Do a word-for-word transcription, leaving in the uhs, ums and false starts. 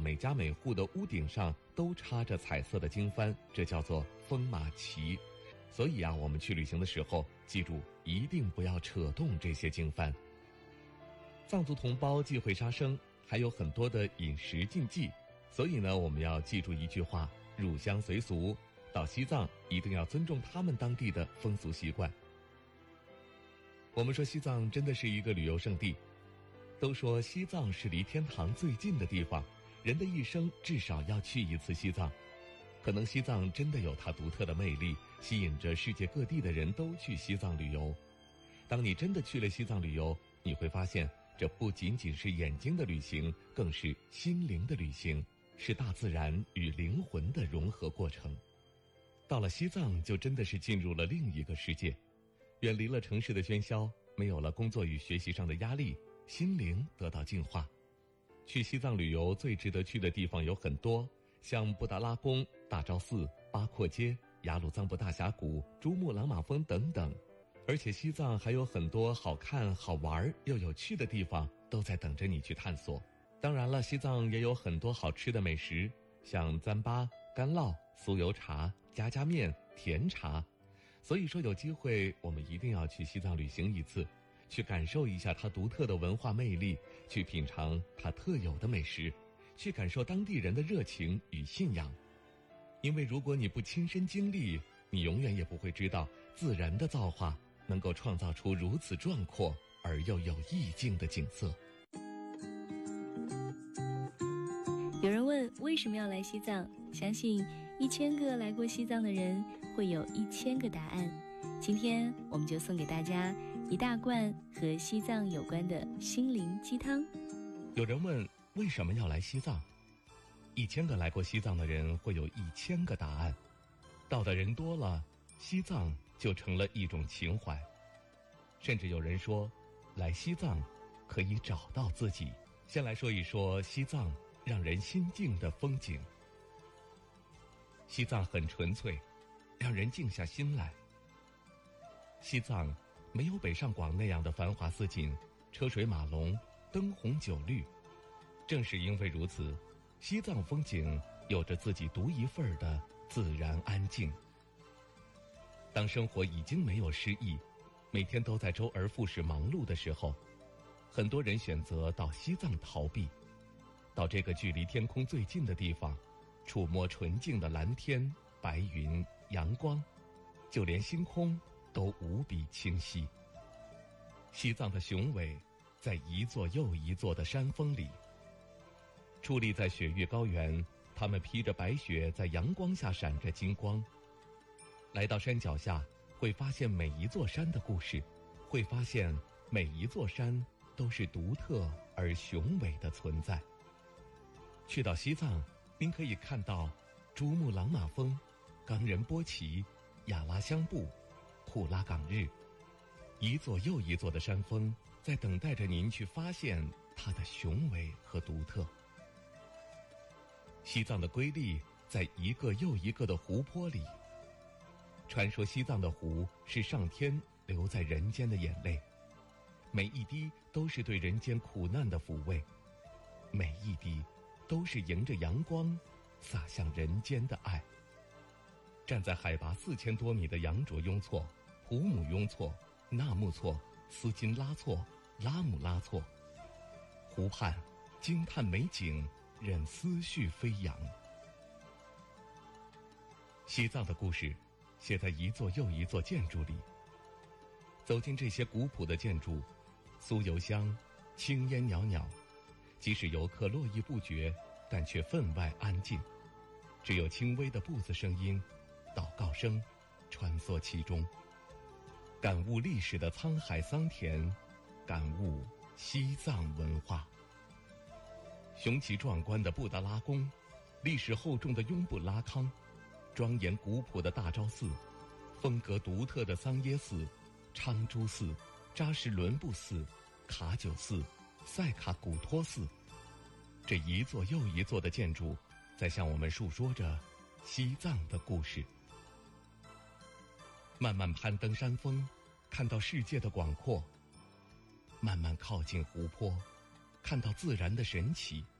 每家每户的屋顶上都插着彩色的经幡，这叫做风马旗。所以啊，我们去旅行的时候，记住一定不要扯动这些经幡。藏族同胞忌讳杀生，还有很多的饮食禁忌，所以呢，我们要记住一句话：入乡随俗。到西藏一定要尊重他们当地的风俗习惯。我们说西藏真的是一个旅游胜地，都说西藏是离天堂最近的地方，人的一生至少要去一次西藏。可能西藏真的有它独特的魅力，吸引着世界各地的人都去西藏旅游。当你真的去了西藏旅游，你会发现这不仅仅是眼睛的旅行，更是心灵的旅行，是大自然与灵魂的融合过程。到了西藏，就真的是进入了另一个世界，远离了城市的喧嚣，没有了工作与学习上的压力，心灵得到净化。去西藏旅游最值得去的地方有很多，像布达拉宫、大昭寺、八廓街、雅鲁藏布大峡谷、珠穆朗玛峰等等。而且西藏还有很多好看、好玩又有趣的地方都在等着你去探索。当然了，西藏也有很多好吃的美食，像糌粑、干酪、酥油茶、家家面、甜茶。所以说有机会我们一定要去西藏旅行一次，去感受一下它独特的文化魅力，去品尝它特有的美食，去感受当地人的热情与信仰。因为如果你不亲身经历，你永远也不会知道自然的造化能够创造出如此壮阔而又有意境的景色。 有人问为什么要来西藏，相信一千个来过西藏的人会有一千个答案。今天我们就送给大家一大罐和西藏有关的心灵鸡汤。 有人问为什么要来西藏，一千个来过西藏的人会有一千个答案。到的人多了，西藏就成了一种情怀。甚至有人说，来西藏可以找到自己。先来说一说西藏让人心静的风景。西藏很纯粹，让人静下心来。西藏没有北上广那样的繁华似锦，车水马龙，灯红酒绿。正是因为如此，西藏风景有着自己独一份的自然安静。当生活已经没有诗意，每天都在周而复始忙碌的时候，很多人选择到西藏逃避，到这个距离天空最近的地方，触摸纯净的蓝天、白云、阳光，就连星空都无比清晰。西藏的雄伟在一座又一座的山峰里，矗立在雪域高原，它们披着白雪，在阳光下闪着金光。来到山脚下，会发现每一座山的故事，会发现每一座山都是独特而雄伟的存在。去到西藏，您可以看到珠穆朗玛峰、冈仁波齐、雅拉香布、库拉岗日，一座又一座的山峰在等待着您去发现它的雄伟和独特。西藏的瑰丽在一个又一个的湖泊里。传说西藏的湖是上天留在人间的眼泪，每一滴都是对人间苦难的抚慰，每一滴都是迎着阳光洒向人间的爱。站在海拔四千多米的羊卓雍措、普姆雍措、纳木措、斯金拉措、拉姆拉措，湖畔惊叹美景，任思绪飞扬。西藏的故事写在一座又一座建筑里。走进这些古朴的建筑，酥油香，青烟袅袅，即使游客络绎不绝，但却分外安静，只有轻微的步子声音、祷告声穿梭其中，感悟历史的沧海桑田，感悟西藏文化。雄奇壮观的布达拉宫，历史厚重的雍布拉康，庄严古朴的大昭寺，风格独特的桑耶寺、昌珠寺、扎什伦布寺、卡九寺、赛卡古托寺，这一座又一座的建筑在向我们述说着西藏的故事。慢慢攀登山峰，看到世界的广阔；慢慢靠近湖泊，看到自然的神奇。